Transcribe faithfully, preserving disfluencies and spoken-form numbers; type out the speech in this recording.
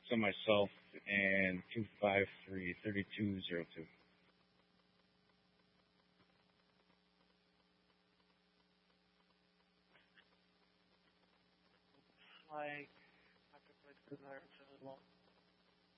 to myself and two five three thirty two zero two. Like, marketplace desire to long